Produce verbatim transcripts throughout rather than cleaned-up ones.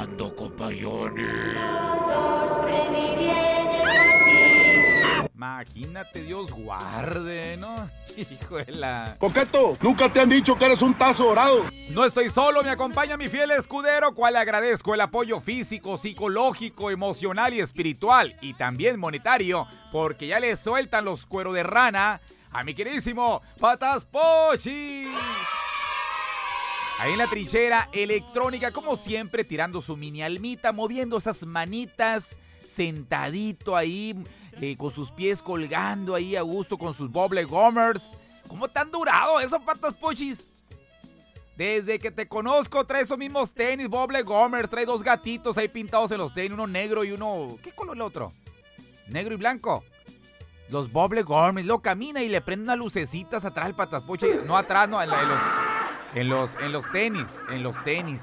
pasando, compa Johnny? Imagínate, Dios guarde, ¿no? Híjole. Coqueto, nunca te han dicho que eres un tazo dorado. No estoy solo, me acompaña mi fiel escudero, cual le agradezco el apoyo físico, psicológico, emocional y espiritual, y también monetario, porque ya le sueltan los cueros de rana a mi queridísimo Patas Pochis. Ahí en la trinchera electrónica, como siempre, tirando su mini almita, moviendo esas manitas, sentadito ahí, eh, con sus pies colgando ahí a gusto, con sus bubble gummers. ¿Cómo te han durado eso, Patas Pochis? Desde que te conozco, traes esos mismos tenis, bubble gummers, traes dos gatitos ahí pintados en los tenis, uno negro y uno... ¿Qué color el otro? Negro y blanco. Los bubble gummers, lo camina y le prende unas lucecitas atrás al Patas Pochis. No atrás, no, en, la, en los... En los, en los tenis, en los tenis.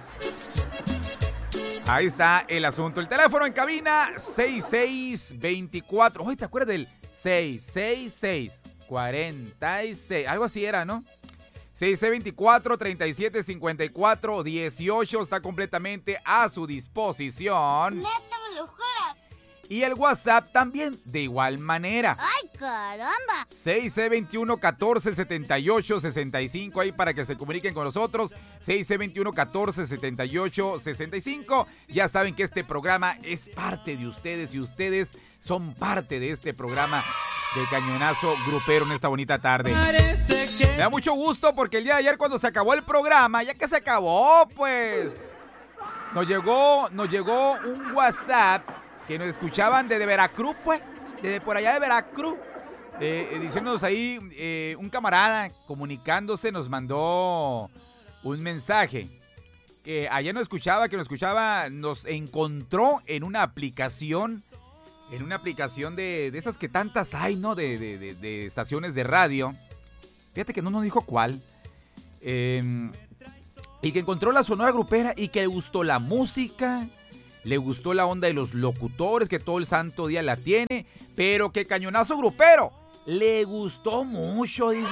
Ahí está el asunto. El teléfono en cabina, seis seis dos cuatro. Oye, ¿te acuerdas del seis seis seis, cuatro seis? Algo así era, ¿no? seis seis dos cuatro, tres siete cinco cuatro, uno ocho. Está completamente a su disposición. ¡Neta, me lo juras! Y el WhatsApp también, de igual manera. ¡Ay, caramba! seis seis dos uno, uno cuatro, siete ocho seis cinco, ahí para que se comuniquen con nosotros. seis seis dos uno, uno cuatro, siete ocho seis cinco. Ya saben que este programa es parte de ustedes y ustedes son parte de este programa de Cañonazo Grupero en esta bonita tarde. Me da mucho gusto porque el día de ayer, cuando se acabó el programa, ya que se acabó, pues, nos llegó, nos llegó un WhatsApp que nos escuchaban desde Veracruz, pues, desde por allá de Veracruz, eh, eh, diciéndonos ahí, eh, un camarada comunicándose nos mandó un mensaje, que ayer nos escuchaba, que nos escuchaba, nos encontró en una aplicación, en una aplicación de, de esas que tantas hay, ¿no? De, de, de, de estaciones de radio. Fíjate que no nos dijo cuál. Eh, y que encontró la Sonora Grupera y que le gustó la música. Le gustó la onda de los locutores, que todo el santo día la tiene, pero que Cañonazo Grupero le gustó mucho, dice.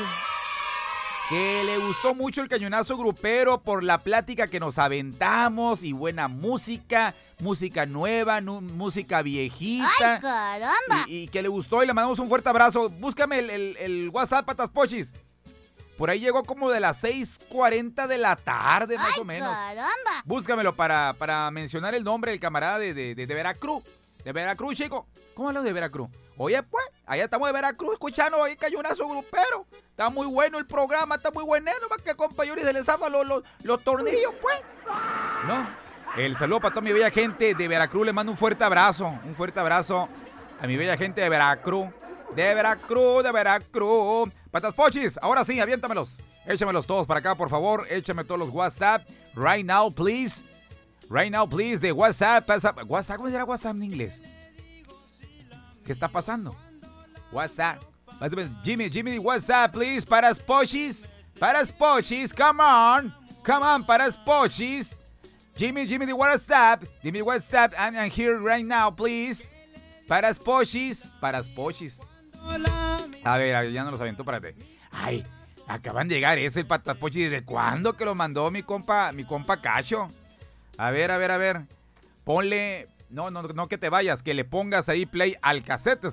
Que le gustó mucho el Cañonazo Grupero por la plática que nos aventamos y buena música, música nueva, nu- música viejita. ¡Ay, caramba! Y, y que le gustó y le mandamos un fuerte abrazo. Búscame el, el, el WhatsApp, Patas Pochis. Por ahí llegó como de las seis cuarenta de la tarde, más ¡Ay, o menos. caramba! Búscamelo para, para mencionar el nombre del camarada de, de, de, de Veracruz. De Veracruz, chico. ¿Cómo hablas de Veracruz? Oye, pues, allá estamos de Veracruz escuchando ahí Cañonazo Grupero. Está muy bueno el programa, está muy bueno. Más que compa Yuri se le zafa los, los, los tornillos, pues. ¿No? El saludo para toda mi bella gente de Veracruz. Le mando un fuerte abrazo. Un fuerte abrazo a mi bella gente de Veracruz. De Veracruz, de Veracruz. Patas Pochis, ahora sí, aviéntamelos. Échamelos todos para acá, por favor. Échame todos los WhatsApp. Right now, please. Right now, please, de WhatsApp. WhatsApp, ¿cómo será WhatsApp en inglés? ¿Qué está pasando? WhatsApp. Jimmy, Jimmy, WhatsApp, please. Patas Pochis. Patas Pochis, come on. Come on, Patas Pochis. Jimmy, Jimmy, the WhatsApp. Jimmy, WhatsApp. I'm, I'm here right now, please. Patas Pochis. Patas Pochis. A ver, a ver, ya no los aventó, párate. Ay, acaban de llegar ese, el Patas Pochis. ¿Desde cuándo que lo mandó mi compa, mi compa Cacho? A ver, a ver, a ver. Ponle... No, no, no que te vayas, que le pongas ahí play al cassette.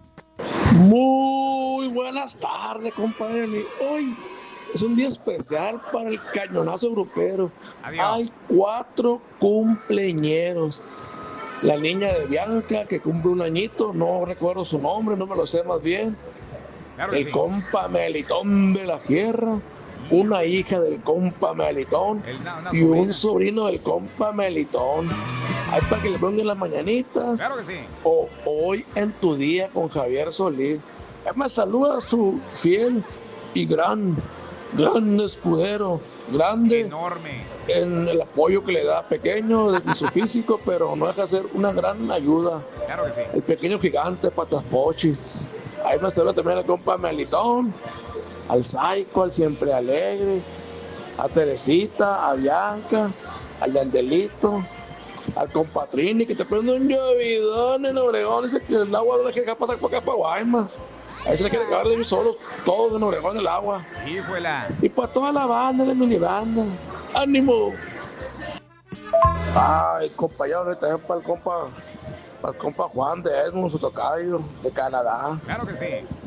Muy buenas tardes, compadre. Hoy es un día especial para el Cañonazo Grupero. Adiós. Hay cuatro cumpleañeros. La niña de Bianca, que cumple un añito, no recuerdo su nombre, no me lo sé más bien. Claro que El sí. compa Melitón de la Sierra, una hija del compa Melitón El- una- una y sobrina. un sobrino del compa Melitón. Ahí para que le pongan las mañanitas. Claro que sí. O hoy en tu día con Javier Solís. Eh, Me saluda su fiel y gran, gran escudero, grande Enorme. en el apoyo que le da, pequeño de su físico, pero no deja de ser una gran ayuda. Claro que sí. El pequeño gigante Patas Pochis. Ahí me saluda también al compa Melitón, al Saico, al Siempre Alegre, a Teresita, a Bianca, al Dandelito, al compa Trini, que te prende un llovidón en Obregón. Dice que el agua no le quiere pasar por acá para Guaymas. Ahí se le quiere acabar de ellos solos, todos en Obregón el agua. Híjola. Y para toda la banda, la mini banda. ¡Ánimo! Ay, compañero, también para el compa, para el compa Juan de Edmund, su tocayo, de Canadá. Claro que sí.